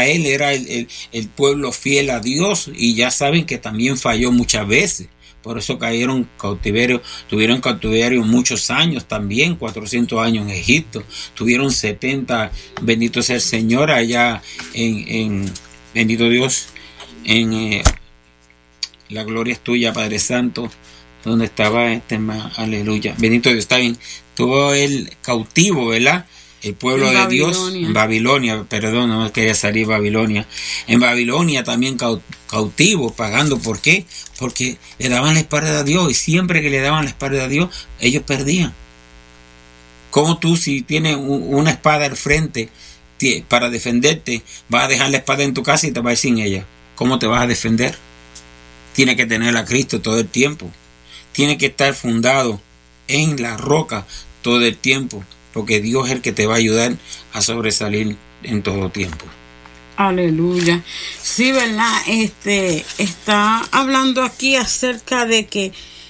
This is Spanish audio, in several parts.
Israel era el pueblo fiel a Dios, y ya saben que también falló muchas veces. Por eso cayeron en cautiverio, tuvieron cautiverio muchos años también, 400 años en Egipto. Tuvieron 70, bendito sea el Señor, allá en bendito Dios, en la gloria es tuya, Padre Santo, donde estaba aleluya. Bendito Dios, está bien. Tuvo el cautivo, ¿verdad? El pueblo de Dios en Babilonia, perdón, no quería salir Babilonia. En Babilonia también cautivo, pagando. ¿Por qué? Porque le daban la espalda a Dios, y siempre que le daban la espalda a Dios, ellos perdían. ¿Cómo tú, si tienes una espada al frente para defenderte, vas a dejar la espada en tu casa y te vas a ir sin ella? ¿Cómo te vas a defender? Tienes que tener a Cristo todo el tiempo. Tienes que estar fundado en la roca todo el tiempo, porque Dios es el que te va a ayudar a sobresalir en todo tiempo. Aleluya. Sí, ¿verdad? Está hablando aquí acerca de que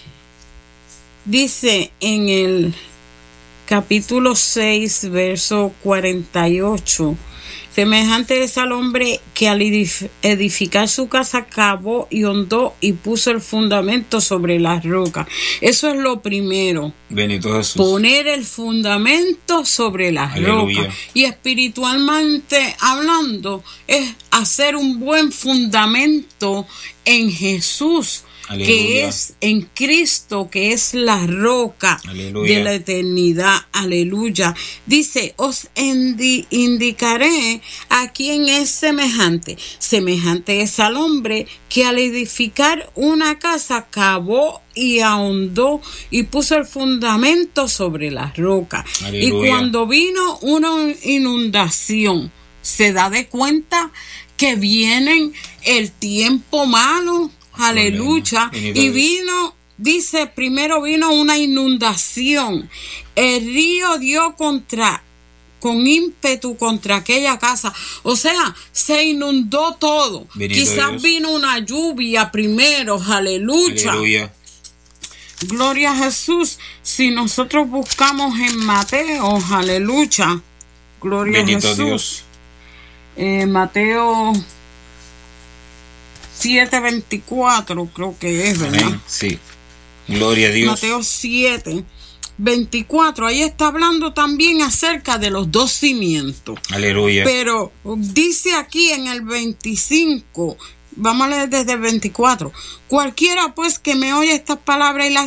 dice en el capítulo 6, verso 48, semejante es al hombre que al edificar su casa cavó y hondó y puso el fundamento sobre la roca. Eso es lo primero. Bendito Jesús. Poner el fundamento sobre la roca. Y espiritualmente hablando, es hacer un buen fundamento en Jesús. Aleluya. Que es en Cristo, que es la roca. Aleluya. De la eternidad. Aleluya. Dice, os indicaré a quién es semejante. Semejante es al hombre que al edificar una casa cavó y ahondó y puso el fundamento sobre la roca. Aleluya. Y cuando vino una inundación, se da de cuenta que viene el tiempo malo. Aleluya. Y vino, dice, primero vino una inundación. El río dio con ímpetu contra aquella casa. O sea, se inundó todo. Bendito Quizás Dios. Vino una lluvia primero. Aleluya. Aleluya. Gloria a Jesús. Si nosotros buscamos en Mateo, aleluya. Gloria Bendito a Jesús. Mateo 7:24, creo que es, ¿verdad? Amén. Sí. Gloria a Dios. Mateo 7:24. Ahí está hablando también acerca de los dos cimientos. Aleluya. Pero dice aquí en el 25, vamos a leer desde el 24. Cualquiera pues que me oye estas palabras y las